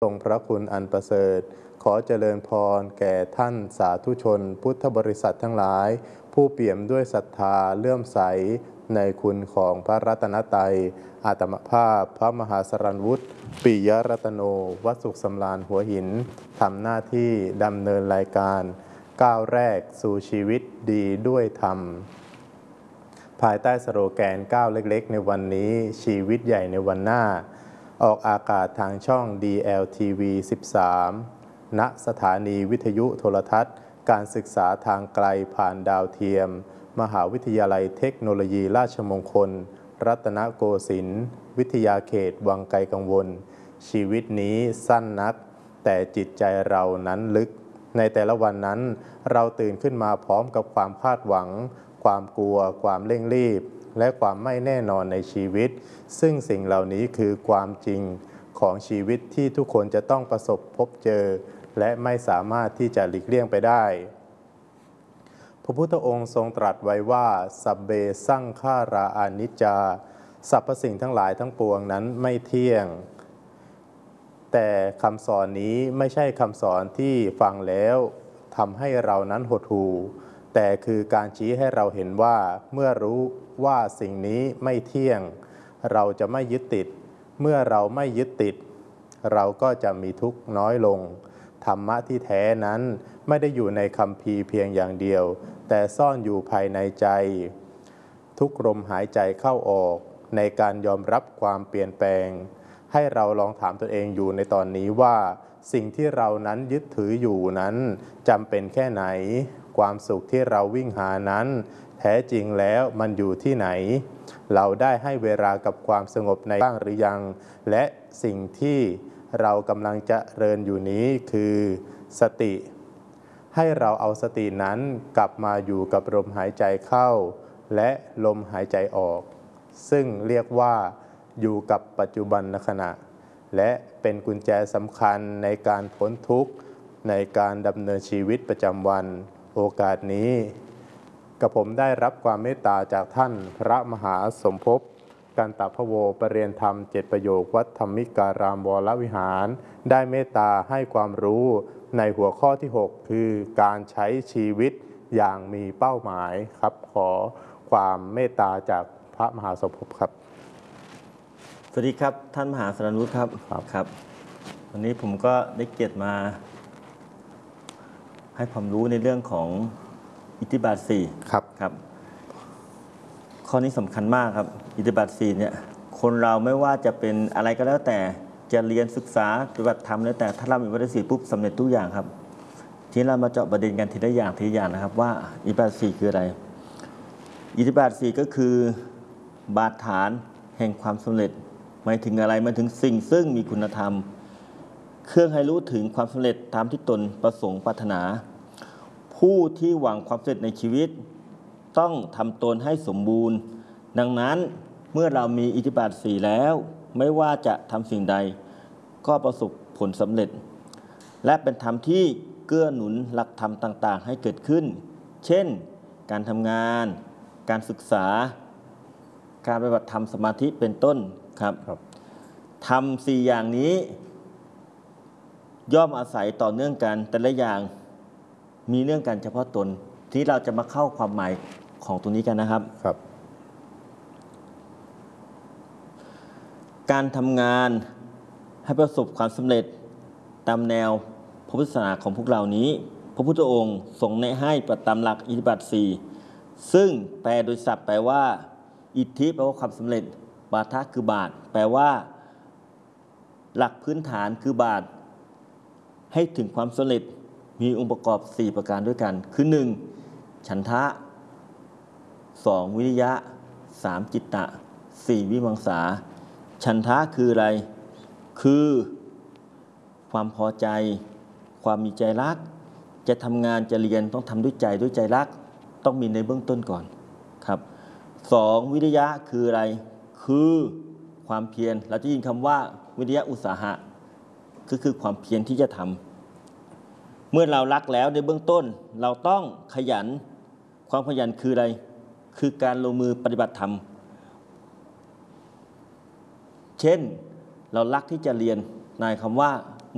ทรงพระคุณอันประเสริฐขอเจริญพรแก่ท่านสาธุชนพุทธบริษัททั้งหลายผู้เปี่ยมด้วยศรัทธาเลื่อมใสในคุณของพระรัตนตรัยอาตมภาพพระมหาสรณวุฒิปิยรัตโนวัดสุขสำราญหัวหินทำหน้าที่ดำเนินรายการก้าวแรกสู่ชีวิตดีด้วยธรรมภายใต้สโลแกนก้าวเล็กๆในวันนี้ชีวิตใหญ่ในวันหน้าออกอากาศทางช่อง DLTV 13 ณ สถานีวิทยุโทรทัศน์การศึกษาทางไกลผ่านดาวเทียมมหาวิทยาลัยเทคโนโลยีราชมงคลรัตนโกสินทร์วิทยาเขตวังไกลกังวลชีวิตนี้สั้นนักแต่จิตใจเรานั้นลึกในแต่ละวันนั้นเราตื่นขึ้นมาพร้อมกับความคาดหวังความกลัวความเร่งรีบและความไม่แน่นอนในชีวิตซึ่งสิ่งเหล่านี้คือความจริงของชีวิตที่ทุกคนจะต้องประสบพบเจอและไม่สามารถที่จะหลีกเลี่ยงไปได้พระพุทธองค์ทรงตรัสไว้ว่าสัพเพสังขาราอนิจจาสรรพสิ่งทั้งหลายทั้งปวงนั้นไม่เที่ยงแต่คำสอนนี้ไม่ใช่คำสอนที่ฟังแล้วทำให้เรานั้นหดหู่แต่คือการชี้ให้เราเห็นว่าเมื่อรู้ว่าสิ่งนี้ไม่เที่ยงเราจะไม่ยึดติดเมื่อเราไม่ยึดติดเราก็จะมีทุกข์น้อยลงธรรมะที่แท้นั้นไม่ได้อยู่ในคัมภีร์เพียงอย่างเดียวแต่ซ่อนอยู่ภายในใจทุกลมหายใจเข้าออกในการยอมรับความเปลี่ยนแปลงให้เราลองถามตัวเองอยู่ในตอนนี้ว่าสิ่งที่เรานั้นยึดถืออยู่นั้นจำเป็นแค่ไหนความสุขที่เราวิ่งหานั้นแท้จริงแล้วมันอยู่ที่ไหนเราได้ให้เวลากับความสงบในบ้างหรือยังและสิ่งที่เรากำลังจะเริญอยู่นี้คือสติให้เราเอาสตินั้นกลับมาอยู่กับลมหายใจเข้าและลมหายใจออกซึ่งเรียกว่าอยู่กับปัจจุบันขณะและเป็นกุญแจสำคัญในการพ้นทุกข์ในการดำเนินชีวิตประจำวันโอกาสนี้กับผมได้รับความเมตตาจากท่านพระมหาสมภพกันตพโวประเรียนธรรม7ประโยควัดธรรมิการามวรวิหารได้เมตตาให้ความรู้ในหัวข้อที่6คือการใช้ชีวิตอย่างมีเป้าหมายครับขอความเมตตาจากพระมหาสมภพครับสวัสดีครับท่านมหาสรณวุฒิครับครับวันนี้ผมก็ได้เกียรติมาให้ความรู้ในเรื่องของอิทธิบาท4ครับข้อนี้สำคัญมากครับอิทธิบาท4เนี่ยคนเราไม่ว่าจะเป็นอะไรก็แล้วแต่จะเรียนศึกษาปฏิบัติธรรมแล้วแต่ถ้าเรามีอิทธิบาท4ปุ๊บสำเร็จทุกอย่างครับทีนี้เรามาเจาะประเด็นกันทีละอย่างนะครับว่าอิทธิบาท4คืออะไรอิทธิบาท4ก็คือบาทฐานแห่งความสำเร็จหมายถึงอะไรหมายถึงสิ่งซึ่งมีคุณธรรมเครื่องให้รู้ถึงความสำเร็จตามที่ตนประสงค์ปรารถนาผู้ที่หวังความสำเร็จในชีวิตต้องทำตนให้สมบูรณ์ดังนั้นเมื่อเรามีอิทธิบาท4แล้วไม่ว่าจะทำสิ่งใดก็ประสบผลสำเร็จและเป็นธรรมที่เกื้อหนุนหลักธรรมต่างๆให้เกิดขึ้นเช่นการทำงานการศึกษาการปฏิบัติธรรมสมาธิเป็นต้นครับทำ4อย่างนี้ย่อมอาศัยต่อเนื่องกันแต่ละอย่างมีเรื่องกันเฉพาะตนที่เราจะมาเข้าความหมายของตรงนี้กันนะครับการทำงานให้ประสบความสำเร็จตามแนวพระพุทธศาสนาของพวกเรานี้พระพุทธองค์ทรงแนะให้ประตามหลักอิทธิบาท4ซึ่งแปลโดยศัพท์แปลว่าอิทธิแปลว่าความสำเร็จบาทะคือบาทแปลว่าหลักพื้นฐานคือบาทให้ถึงความสำเร็จมีองค์ประกอบ4ประการด้วยกันคือ1ฉันทะ2วิริยะ3จิตตะ4วิมังสาฉันทะคืออะไรคือความพอใจความมีใจรักจะทำงานจะเรียนต้องทำด้วยใจรักต้องมีในเบื้องต้นก่อนครับ2วิริยะคืออะไรคือความเพียรเราจะยินคำว่าวิริยะอุตสาหะก็คือความเพียรที่จะทำเมื่อเรารักแล้วในเบื้องต้นเราต้องขยันความขยันคืออะไรคือการลงมือปฏิบัติธรรมเช่นเรารักที่จะเรียนในคำว่า